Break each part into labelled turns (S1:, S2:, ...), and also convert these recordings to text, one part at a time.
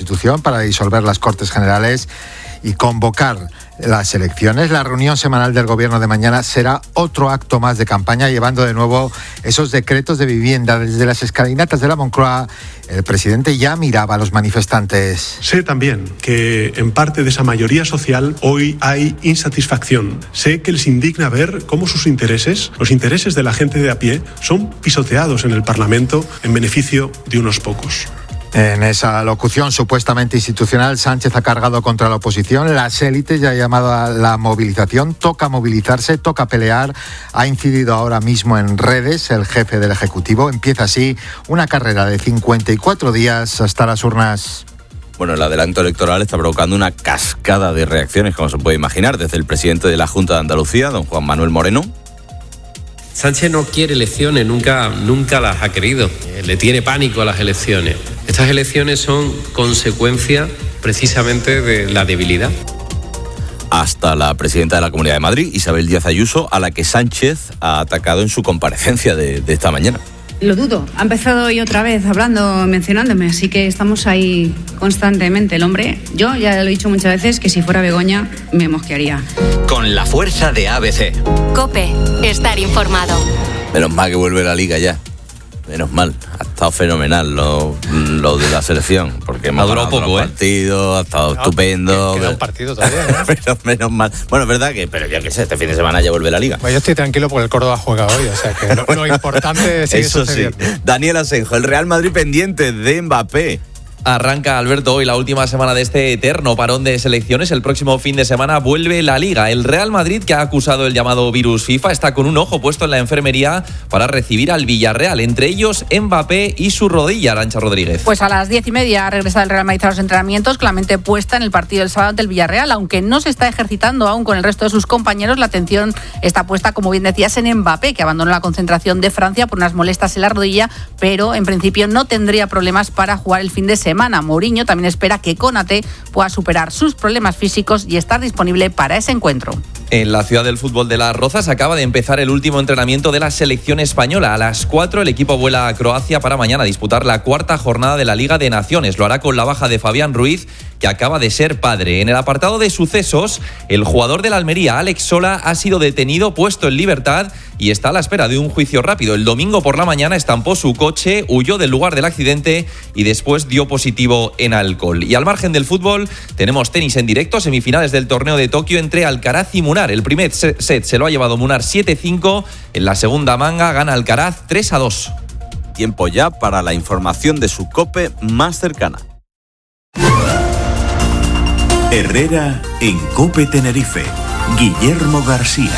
S1: Constitución para disolver las Cortes Generales y convocar las elecciones. La reunión semanal del Gobierno de mañana será otro acto más de campaña, llevando de nuevo esos decretos de vivienda. Desde las escalinatas de la Moncloa, el presidente ya miraba a los manifestantes.
S2: Sé también que en parte de esa mayoría social hoy hay insatisfacción. Sé que les indigna ver cómo sus intereses, los intereses de la gente de a pie, son pisoteados en el Parlamento en beneficio de unos pocos.
S1: En esa locución supuestamente institucional, Sánchez ha cargado contra la oposición. Las élites ya han llamado a la movilización. Toca movilizarse, toca pelear. Ha incidido ahora mismo en redes el jefe del Ejecutivo. Empieza así una carrera de 54 días hasta las urnas.
S3: Bueno, el adelanto electoral está provocando una cascada de reacciones, como se puede imaginar, desde el presidente de la Junta de Andalucía, don Juan Manuel Moreno.
S4: Sánchez no quiere elecciones, nunca las ha querido. Le tiene pánico a las elecciones. Estas elecciones son consecuencia precisamente de la debilidad.
S3: Hasta la presidenta de la Comunidad de Madrid, Isabel Díaz Ayuso, a la que Sánchez ha atacado en su comparecencia de esta mañana.
S5: Lo dudo. Ha empezado hoy otra vez mencionándome, así que estamos ahí constantemente. El hombre, yo ya lo he dicho muchas veces, que si fuera Begoña me mosquearía.
S6: Con la fuerza de ABC.
S7: COPE, estar informado.
S3: Menos mal que vuelve la Liga ya. Menos mal. Ha estado fenomenal lo de la selección, porque hemos ganado poco, partidos, ha estado estupendo.
S8: Queda un partido todavía, ¿no?
S3: Pero menos mal. Bueno, es verdad que, pero yo qué sé, este fin de semana ya vuelve la Liga.
S8: Pues yo estoy tranquilo porque el Córdoba juega hoy, o sea que lo importante sigue
S3: eso
S8: sucediendo.
S3: Sí. Daniel Asenjo, el Real Madrid pendiente de Mbappé.
S9: Arranca, Alberto, hoy la última semana de este eterno parón de selecciones. El próximo fin de semana vuelve la Liga. El Real Madrid, que ha acusado el llamado virus FIFA, está con un ojo puesto en la enfermería para recibir al Villarreal. Entre ellos, Mbappé y su rodilla, Arantxa Rodríguez.
S10: Pues a las 10:30 ha regresado el Real Madrid a los entrenamientos, con la mente puesta en el partido del sábado del Villarreal. Aunque no se está ejercitando aún con el resto de sus compañeros, la atención está puesta, como bien decías, en Mbappé, que abandonó la concentración de Francia por unas molestias en la rodilla, pero en principio no tendría problemas para jugar el fin de semana. Mourinho también espera que Konaté pueda superar sus problemas físicos y estar disponible para ese encuentro.
S9: En la ciudad del fútbol de Las Rozas acaba de empezar el último entrenamiento de la selección española. A las 4 el equipo vuela a Croacia para mañana disputar la cuarta jornada de la Liga de Naciones. Lo hará con la baja de Fabián Ruiz, que acaba de ser padre. En el apartado de sucesos, el jugador de la Almería, Alex Sola, ha sido detenido, puesto en libertad y está a la espera de un juicio rápido. El domingo por la mañana estampó su coche, huyó del lugar del accidente y después dio positivo en alcohol. Y al margen del fútbol, tenemos tenis en directo, semifinales del torneo de Tokio entre Alcaraz y Munar. El primer set se lo ha llevado Munar 7-5, en la segunda manga gana Alcaraz 3-2.
S3: Tiempo ya para la información de su COPE más cercana.
S11: Herrera en COPE Tenerife. Guillermo García.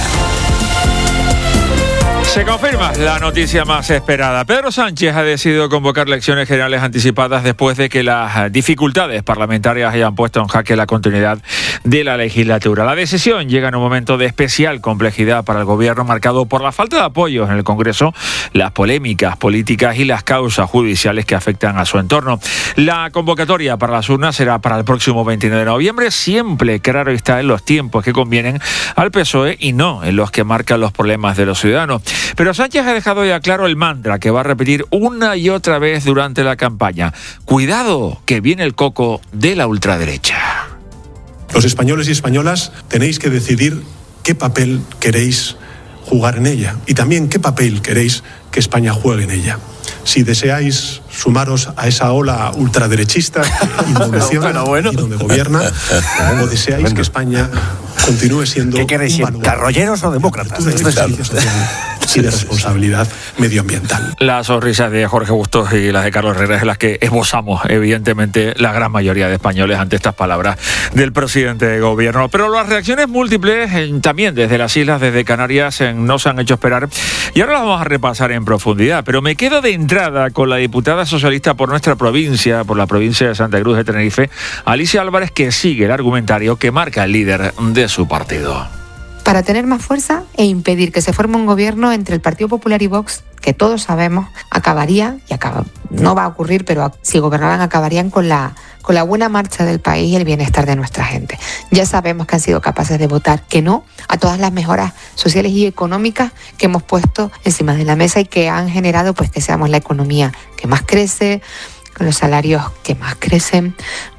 S12: Se confirma la noticia más esperada. Pedro Sánchez ha decidido convocar elecciones generales anticipadas después de que las dificultades parlamentarias hayan puesto en jaque la continuidad de la legislatura. La decisión llega en un momento de especial complejidad para el gobierno, marcado por la falta de apoyos en el Congreso, las polémicas políticas y las causas judiciales que afectan a su entorno. La convocatoria para las urnas será para el próximo 29 de noviembre, siempre, claro está, en los tiempos que convienen al PSOE y no en los que marcan los problemas de los ciudadanos. Pero Sánchez ha dejado ya claro el mantra que va a repetir una y otra vez durante la campaña. Cuidado, que viene el coco de la ultraderecha.
S2: Los españoles y españolas tenéis que decidir qué papel queréis jugar en ella y también qué papel queréis que España juegue en ella. Si deseáis sumaros a esa ola ultraderechista que involuciona y donde gobierna, o deseáis que España continúe siendo...
S13: ¿Qué queréis, carrolleros o demócratas?
S2: Y de responsabilidad medioambiental.
S12: Las sonrisas de Jorge Bustos y las de Carlos Herrera es las que esbozamos, evidentemente, la gran mayoría de españoles ante estas palabras del presidente de gobierno. Pero las reacciones múltiples, también desde las islas, desde Canarias, no se han hecho esperar. Y ahora las vamos a repasar en profundidad. Pero me quedo de entrada con la diputada socialista por nuestra provincia, por la provincia de Santa Cruz de Tenerife, Alicia Álvarez, que sigue el argumentario que marca el líder de su partido.
S14: Para tener más fuerza e impedir que se forme un gobierno entre el Partido Popular y Vox, que todos sabemos no va a ocurrir, pero si gobernaran acabarían con la buena marcha del país y el bienestar de nuestra gente. Ya sabemos que han sido capaces de votar que no a todas las mejoras sociales y económicas que hemos puesto encima de la mesa y que han generado pues que seamos la economía que más crece, con los salarios que más crecen,